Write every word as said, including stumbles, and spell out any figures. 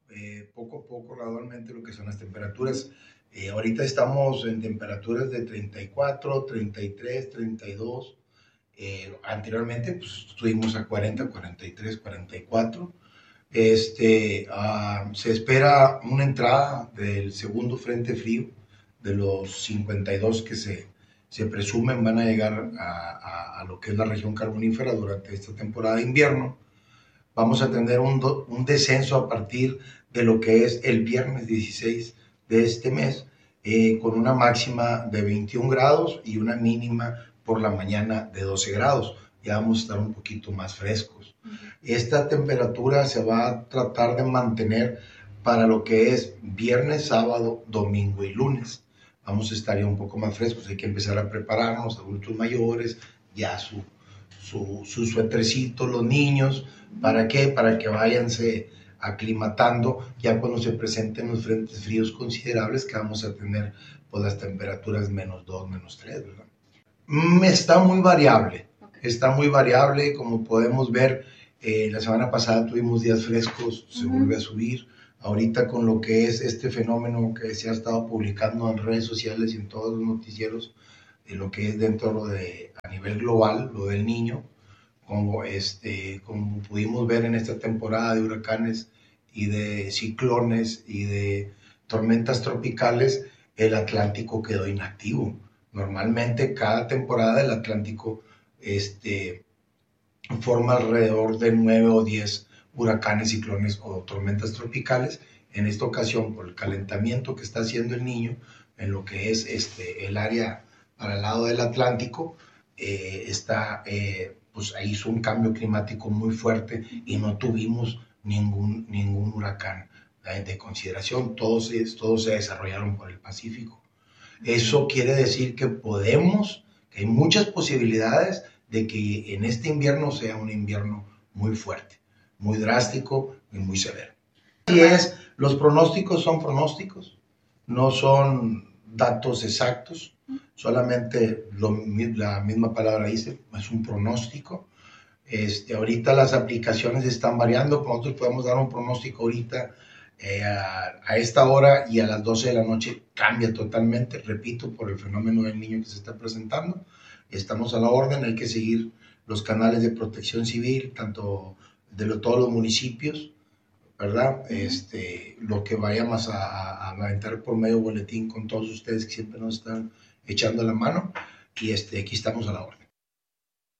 eh, poco a poco, gradualmente, lo que son las temperaturas. Eh, ahorita estamos en temperaturas de treinta y cuatro, treinta y tres, treinta y dos. Eh, anteriormente pues, estuvimos a cuarenta, cuarenta y tres, cuarenta y cuatro. Este, uh, se espera una entrada del segundo frente frío de los cincuenta y dos que se, se presumen van a llegar a, a, a lo que es la región carbonífera durante esta temporada de invierno. Vamos a tener un, do, un descenso a partir de lo que es el viernes dieciséis de este mes, eh, con una máxima de veintiún grados y una mínima por la mañana de doce grados. Ya vamos a estar un poquito más frescos. Esta temperatura se va a tratar de mantener para lo que es viernes, sábado, domingo y lunes. Vamos a estar ya un poco más frescos, hay que empezar a prepararnos, adultos mayores, ya su, su, su suétercito, los niños. ¿Para qué? Para que váyanse aclimatando ya cuando se presenten los frentes fríos considerables que vamos a tener pues las temperaturas menos dos, menos tres, ¿verdad? Está muy variable, está muy variable, como podemos ver, eh, la semana pasada tuvimos días frescos, se uh-huh. vuelve a subir. Ahorita con lo que es este fenómeno que se ha estado publicando en redes sociales y en todos los noticieros, de lo que es dentro de, a nivel global, lo del Niño, como, este, como pudimos ver en esta temporada de huracanes y de ciclones y de tormentas tropicales, el Atlántico quedó inactivo. Normalmente cada temporada el Atlántico este, forma alrededor de nueve o diez huracanes, ciclones o tormentas tropicales. En esta ocasión, por el calentamiento que está haciendo el Niño en lo que es este, el área para el lado del Atlántico, eh, está, eh, pues ahí hizo un cambio climático muy fuerte y no tuvimos ningún, ningún huracán eh, de consideración. Todos, todos se desarrollaron por el Pacífico. Eso quiere decir que podemos, que hay muchas posibilidades de que en este invierno sea un invierno muy fuerte, muy drástico y muy severo. Así es, los pronósticos son pronósticos, no son datos exactos, solamente lo, la misma palabra dice, es un pronóstico. Este, ahorita las aplicaciones están variando, nosotros podemos dar un pronóstico ahorita eh, a, a esta hora y a las doce de la noche cambia totalmente, repito, por el fenómeno del Niño que se está presentando. Estamos a la orden, hay que seguir los canales de protección civil, tanto de lo, todos los municipios, ¿verdad? Este, lo que vayamos a, a, a aventar por medio boletín con todos ustedes que siempre nos están echando la mano, y este, aquí estamos a la orden.